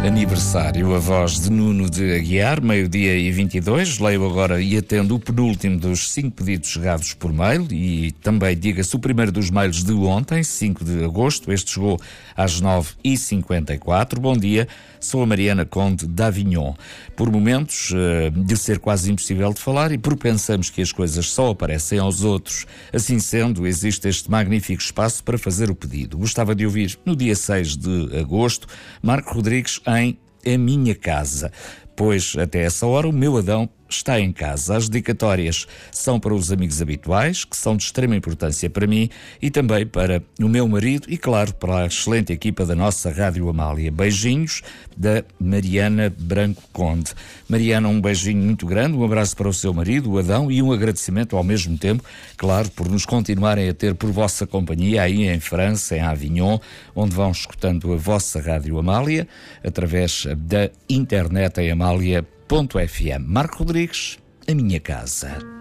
Aniversário, a voz de Nuno de Aguiar, 12h22. Leio agora e atendo o penúltimo dos 5 pedidos chegados por mail e também diga-se o primeiro dos mails de ontem, 5 de agosto. Este chegou às 9h54. Bom dia, sou a Mariana Conde de Avignon. Por momentos de ser quase impossível de falar e porque pensamos que as coisas só aparecem aos outros, assim sendo, existe este magnífico espaço para fazer o pedido. Gostava de ouvir no dia 6 de agosto Marco Rodrigues em A Minha Casa, pois até essa hora o meu Adão está em casa. As dedicatórias são para os amigos habituais, que são de extrema importância para mim e também para o meu marido e, claro, para a excelente equipa da nossa Rádio Amália. Beijinhos da Mariana Branco Conde. Mariana, um beijinho muito grande, um abraço para o seu marido, o Adão, e um agradecimento ao mesmo tempo, claro, por nos continuarem a ter por vossa companhia aí em França, em Avignon, onde vão escutando a vossa Rádio Amália através da internet em amália.fm. Marco Rodrigues, A Minha Casa.